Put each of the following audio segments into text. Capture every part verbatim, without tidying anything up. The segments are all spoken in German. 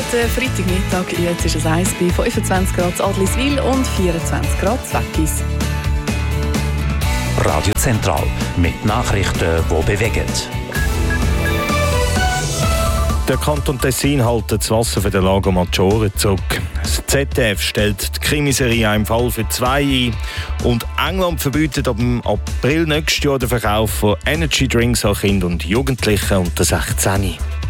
guten Freitagmittag. Jetzt ist es eins bei fünfundzwanzig Grad Adliswil und vierundzwanzig Grad Weggis. Radio Zentral mit Nachrichten, die bewegen. Der Kanton Tessin hält das Wasser für den Lago Maggiore zurück. Das Z D F stellt die Krimiserie im Fall für zwei ein. Und England verbietet ab April nächstes Jahr den Verkauf von Energy Drinks an Kinder und Jugendlichen unter sechzehn.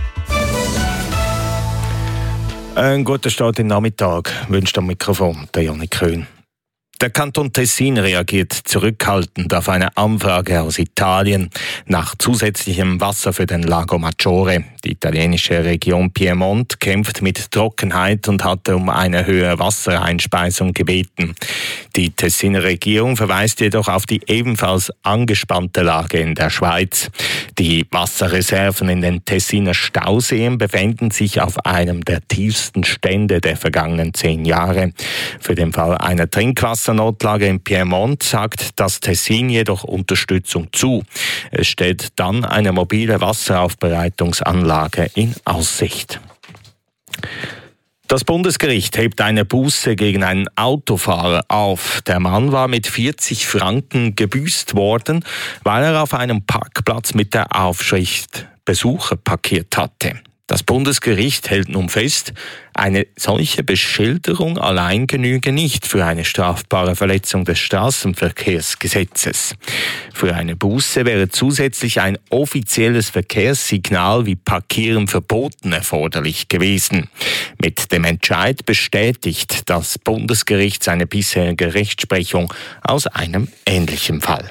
Einen guten Start im Nachmittag wünscht am Mikrofon der Janik Köhn. Der Kanton Tessin reagiert zurückhaltend auf eine Anfrage aus Italien nach zusätzlichem Wasser für den Lago Maggiore. Die italienische Region Piemont kämpft mit Trockenheit und hatte um eine höhere Wassereinspeisung gebeten. Die Tessiner Regierung verweist jedoch auf die ebenfalls angespannte Lage in der Schweiz. Die Wasserreserven in den Tessiner Stauseen befinden sich auf einem der tiefsten Stände der vergangenen zehn Jahre. Für den Fall einer Trinkwassernnotlage in Piemont sagt das Tessin jedoch Unterstützung zu. Es stellt dann eine mobile Wasseraufbereitungsanlage in Aussicht. Das Bundesgericht hebt eine Buße gegen einen Autofahrer auf. Der Mann war mit vierzig Franken gebüßt worden, weil er auf einem Parkplatz mit der Aufschrift Besucher parkiert hatte. Das Bundesgericht hält nun fest, eine solche Beschilderung allein genüge nicht für eine strafbare Verletzung des Straßenverkehrsgesetzes. Für eine Buße wäre zusätzlich ein offizielles Verkehrssignal wie Parkieren verboten erforderlich gewesen. Mit dem Entscheid bestätigt das Bundesgericht seine bisherige Rechtsprechung aus einem ähnlichen Fall.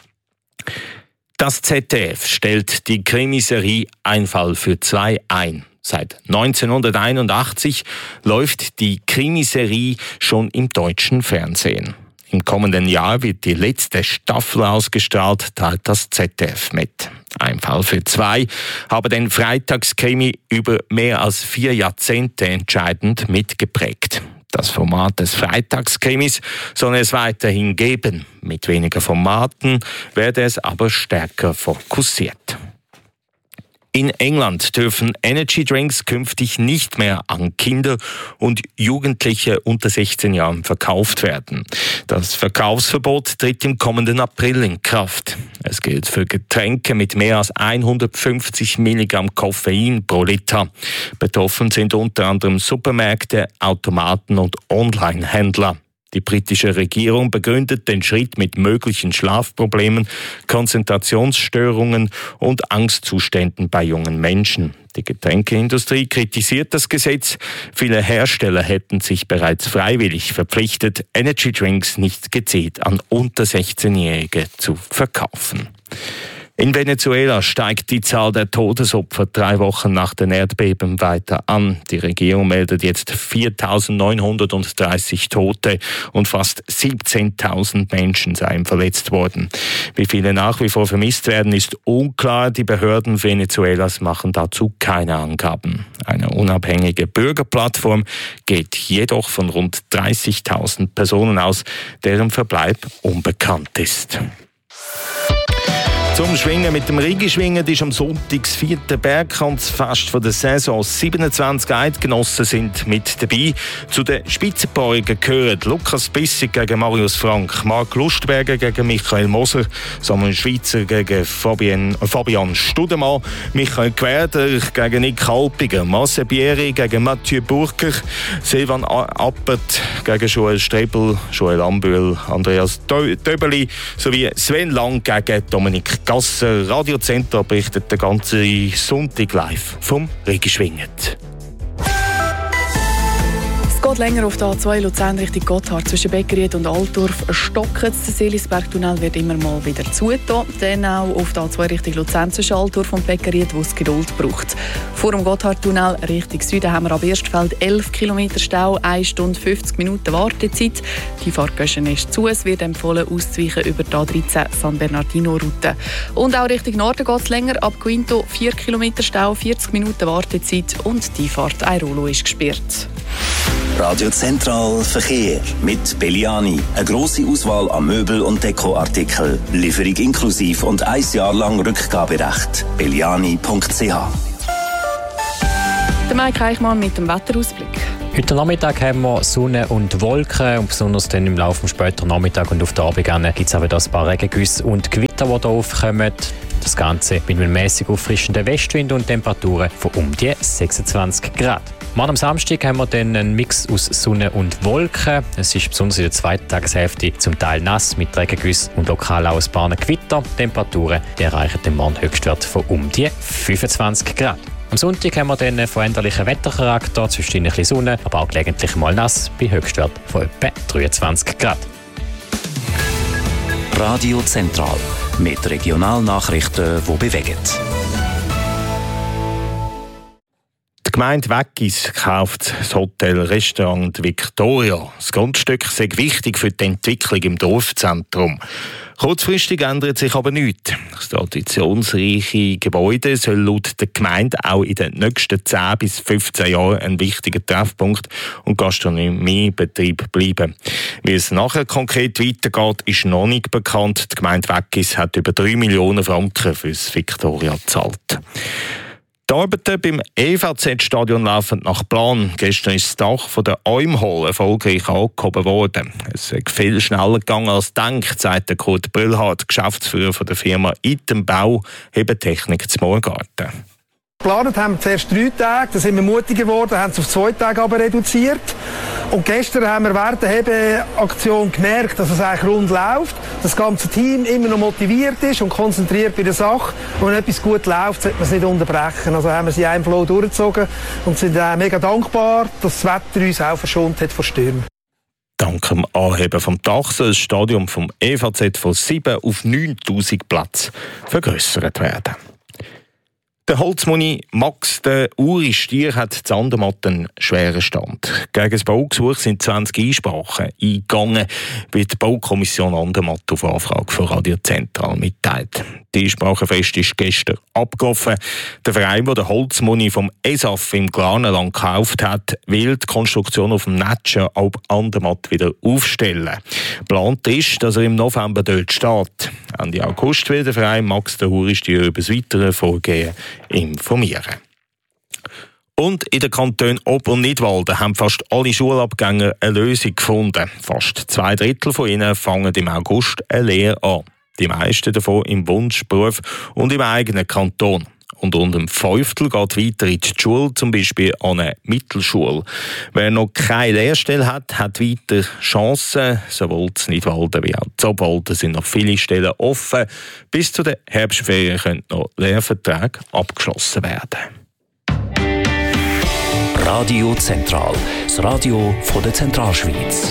Das Z D F stellt die Krimiserie Ein Fall für zwei ein. Seit neunzehnhunderteinundachtzig läuft die Krimiserie schon im deutschen Fernsehen. Im kommenden Jahr wird die letzte Staffel ausgestrahlt, teilt das Z D F mit. Ein Fall für zwei habe den Freitagskrimi über mehr als vier Jahrzehnte entscheidend mitgeprägt. Das Format des Freitagskrimis soll es weiterhin geben. Mit weniger Formaten werde es aber stärker fokussiert. In England dürfen Energy Drinks künftig nicht mehr an Kinder und Jugendliche unter sechzehn Jahren verkauft werden. Das Verkaufsverbot tritt im kommenden April in Kraft. Es gilt für Getränke mit mehr als hundertfünfzig Milligramm Koffein pro Liter. Betroffen sind unter anderem Supermärkte, Automaten und Online-Händler. Die britische Regierung begründet den Schritt mit möglichen Schlafproblemen, Konzentrationsstörungen und Angstzuständen bei jungen Menschen. Die Getränkeindustrie kritisiert das Gesetz. Viele Hersteller hätten sich bereits freiwillig verpflichtet, Energy Drinks nicht gezielt an unter sechzehnjährige zu verkaufen. In Venezuela steigt die Zahl der Todesopfer drei Wochen nach den Erdbeben weiter an. Die Regierung meldet jetzt viertausendneunhundertdreißig Tote und fast siebzehntausend Menschen seien verletzt worden. Wie viele nach wie vor vermisst werden, ist unklar. Die Behörden Venezuelas machen dazu keine Angaben. Eine unabhängige Bürgerplattform geht jedoch von rund dreißigtausend Personen aus, deren Verbleib unbekannt ist. Zum Schwingen mit dem Rigi-Schwingen ist am Sonntag das vierte Bergkantsfest der Saison. siebenundzwanzig Eidgenossen sind mit dabei. Zu den Spitzenpaarungen gehören Lukas Bissig gegen Marius Frank, Marc Lustberger gegen Michael Moser, Samuel Schweitzer gegen Fabian, Fabian Studemann, Michael Gwerder gegen Nick Halpiger, Marcel Bieri gegen Mathieu Burker, Silvan Appert gegen Joel Strebel, Joel Ambühl, Andreas Döbeli sowie Sven Lang gegen Dominik Gasser. Radio Zentral berichtet den ganzen Sonntag live vom Rigi-Schwingen. Es geht länger auf der A zwei Luzern Richtung Gotthard. Zwischen Beckeried und Altdorf stocken. Der Seelisbergtunnel wird immer mal wieder zugetan. Dann auch auf der A zwei Richtung Luzern zwischen Altdorf und Beckeried, wo es Geduld braucht. Vor dem Gotthardtunnel Richtung Süden haben wir ab Erstfeld elf Kilometer Stau, eine Stunde fünfzig Minuten Wartezeit. Die Fahrgöschen ist zu. Es wird empfohlen, auszuweichen über die A dreizehn San Bernardino-Route. Und auch Richtung Norden geht es länger. Ab Quinto vier Kilometer Stau, vierzig Minuten Wartezeit und die Fahrt Airolo ist gesperrt. Radio Zentral Verkehr mit Belliani. Eine grosse Auswahl an Möbel- und Dekoartikeln. Lieferung inklusiv und ein Jahr lang Rückgaberecht. belliani punkt c h. Der Mike Eichmann mit dem Wetterausblick. Heute Nachmittag haben wir Sonne und Wolken und besonders dann im Laufe des späteren Nachmittag und auf der Abend gibt es auch wieder ein paar Regengüsse und Gewitter, die hier aufkommen. Das Ganze mit einem mäßig auffrischenden Westwind und Temperaturen von um die sechsundzwanzig Grad. Morgen am Samstag haben wir dann einen Mix aus Sonne und Wolken. Es ist besonders in der zweiten Tageshälfte zum Teil nass mit Regengüssen und lokal auch ein paar Gewitter. Temperaturen die erreichen den Morgen Höchstwert von um die fünfundzwanzig Grad. Am Sonntag haben wir dann einen veränderlichen Wettercharakter, zwischen ein bisschen Sonne, aber auch gelegentlich mal nass, bei Höchstwert von etwa dreiundzwanzig Grad. Radio Zentral mit Regionalnachrichten, die bewegen. Die Gemeinde Weggis kauft das Hotel Restaurant Victoria. Das Grundstück sei wichtig für die Entwicklung im Dorfzentrum. Kurzfristig ändert sich aber nichts. Das traditionsreiche Gebäude soll laut der Gemeinde auch in den nächsten zehn bis fünfzehn Jahren ein wichtiger Treffpunkt und Gastronomiebetrieb bleiben. Wie es nachher konkret weitergeht, ist noch nicht bekannt. Die Gemeinde Weggis hat über drei Millionen Franken für das Victoria gezahlt. Die Arbeiten beim E V Z-Stadion laufen nach Plan. Gestern ist das Dach von der Eumhall erfolgreich angehoben worden. Es ist viel schneller gegangen als gedacht, sagt Kurt Brüllhardt, Geschäftsführer von der Firma Itenbau, Hebetechnik zum Moorgarten. Geplant haben wir zuerst drei Tage, dann sind wir mutiger geworden, haben es auf zwei Tage aber reduziert. Und gestern haben wir während der Hebeaktion gemerkt, dass es eigentlich rund läuft, das ganze Team immer noch motiviert ist und konzentriert bei der Sache. Und wenn etwas gut läuft, sollte man es nicht unterbrechen. Also haben wir sie in einem Flow durchgezogen und sind äh, mega dankbar, dass das Wetter uns auch verschont hat vor Stürmen. Dank dem Anheben vom Dach soll das Stadion vom E V Z von sieben auf neuntausend Plätze vergrössert werden. Der Holzmoni Max der Uri Stier hat in Andermatt einen schweren Stand. Gegen das Baugesuch sind zwanzig Einsprachen eingegangen, wie die Baukommission Andermatt auf Anfrage von Radio Zentral mitteilt. Die Einsprachenfrist ist gestern abgelaufen. Der Verein, der den Holzmoni vom E S A F im Glarnerland gekauft hat, will die Konstruktion auf dem Netscher ab Andermatt wieder aufstellen. Geplant ist, dass er im November dort steht. Ende August will der Verein Max der Uri Stier über das weitere Vorgehen informieren. Und in den Kantonen Ob- und Nidwalden haben fast alle Schulabgänger eine Lösung gefunden. Fast zwei Drittel von ihnen fangen im August eine Lehre an. Die meisten davon im Wunschberuf und im eigenen Kanton. Und rund ein Fünftel geht weiter in die Schule, zum Beispiel an eine Mittelschule. Wer noch keine Lehrstelle hat, hat weiter Chancen. Sowohl in Nidwalden wie auch in Obwalden sind noch viele Stellen offen. Bis zu den Herbstferien können noch Lehrverträge abgeschlossen werden. Radio Zentral, das Radio von der Zentralschweiz.